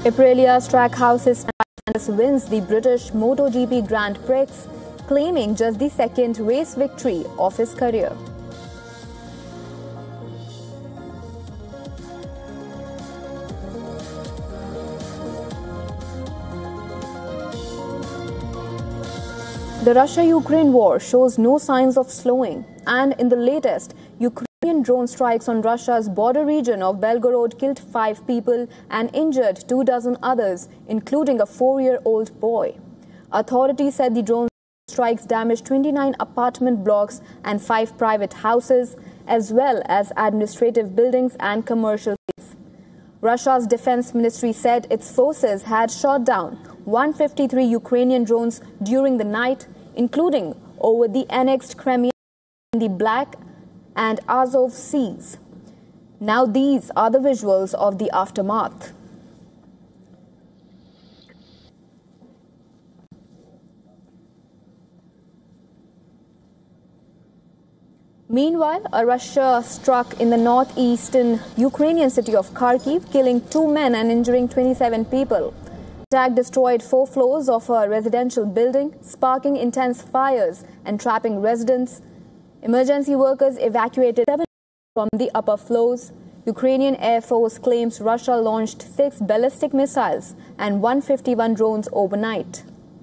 Aprilia's Trackhouse wins the British MotoGP Grand Prix, claiming just the second race victory of his career. The Russia-Ukraine war shows no signs of slowing, and in the latest, Ukrainian drone strikes on Russia's border region of Belgorod killed 5 people and injured 24 others, including a 4-year-old boy. Authorities said the drone strikes damaged 29 apartment blocks and 5 private houses, as well as administrative buildings and commercial sites. Russia's defense ministry said its forces had shot down 153 Ukrainian drones during the night, including over the annexed Crimea in the Black and Azov Seas. Now these are the visuals of the aftermath. Meanwhile, Russia struck in the northeastern Ukrainian city of Kharkiv, killing 2 men and injuring 27 people. The attack destroyed 4 floors of a residential building, sparking intense fires and trapping residents. Emergency workers evacuated 7 from the upper floors. Ukrainian Air Force claims Russia launched 6 ballistic missiles and 151 drones overnight.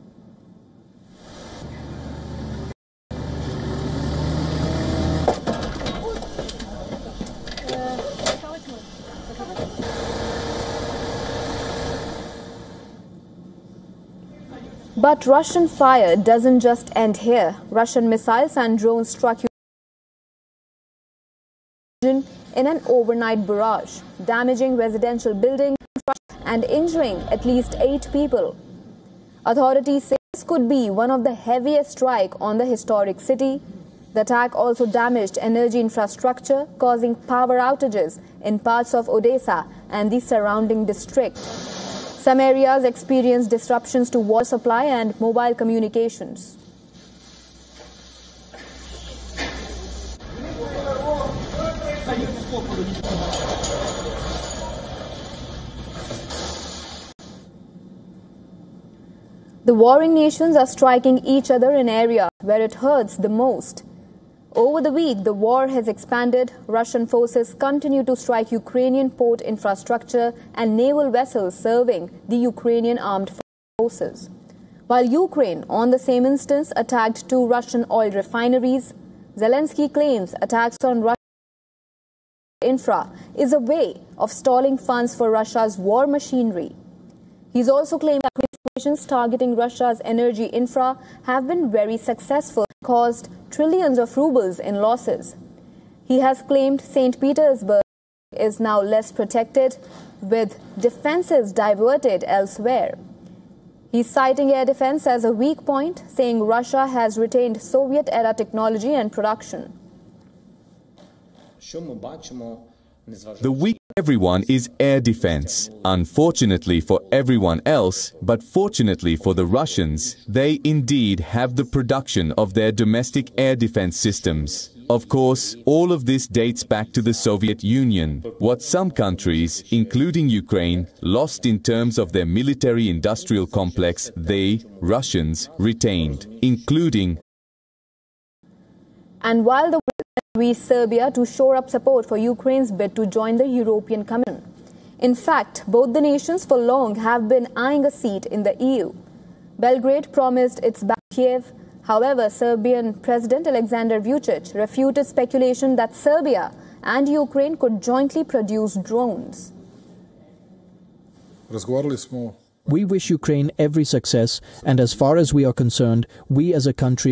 But Russian fire doesn't just end here. Russian missiles and drones struck in an overnight barrage, damaging residential buildings and injuring at least 8 people. Authorities say this could be one of the heaviest strikes on the historic city. The attack also damaged energy infrastructure, causing power outages in parts of Odessa and the surrounding district. Some areas experienced disruptions to water supply and mobile communications. The warring nations are striking each other in areas where it hurts the most. Over the week, the war has expanded. Russian forces continue to strike Ukrainian port infrastructure and naval vessels serving the Ukrainian armed forces. While Ukraine, on the same instance, attacked 2 Russian oil refineries, Zelensky claims attacks on Russian infra is a way of stalling funds for Russia's war machinery. He's also claimed that operations targeting Russia's energy infra have been very successful, caused trillions of rubles in losses. He has claimed St. Petersburg is now less protected, with defenses diverted elsewhere. He's citing air defense as a weak point, saying Russia has retained Soviet-era technology and production. The weak everyone is air defense. Unfortunately for everyone else, but fortunately for the Russians, they indeed have the production of their domestic air defense systems. Of course, all of this dates back to the Soviet Union. What some countries, including Ukraine, lost in terms of their military-industrial complex, they, Russians, retained, including. And while the Serbia to shore up support for Ukraine's bid to join the European Commission. In fact, both the nations for long have been eyeing a seat in the EU. Belgrade promised its back Kiev. However, Serbian President Alexander Vučić refuted speculation that Serbia and Ukraine could jointly produce drones. We wish Ukraine every success, and as far as we are concerned, we as a country